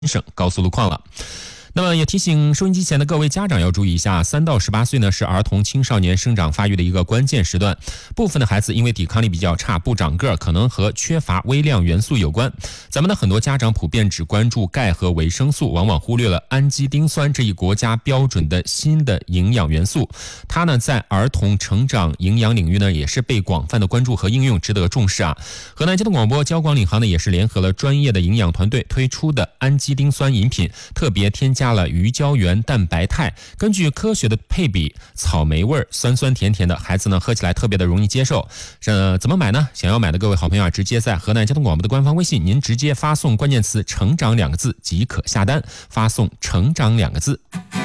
省高速路况了。那么也提醒收音机前的各位家长要注意一下，3到18岁呢是儿童青少年生长发育的一个关键时段，部分的孩子因为抵抗力比较差，不长个儿，可能和缺乏微量元素有关。咱们的很多家长普遍只关注钙和维生素，往往忽略了氨基丁酸这一国家标准的新的营养元素。它呢在儿童成长营养领域呢也是被广泛的关注和应用，值得重视啊。河南交通广播交广领航呢也是联合了专业的营养团队推出的氨基丁酸饮品，特别添加了鱼胶原蛋白肽，根据科学的配比，草莓味，酸酸甜甜的，孩子呢喝起来特别的容易接受。怎么买呢？想要买的各位好朋友啊，直接在河南交通广播的官方微信，您直接发送关键词成长2个字即可下单，发送成长2个字。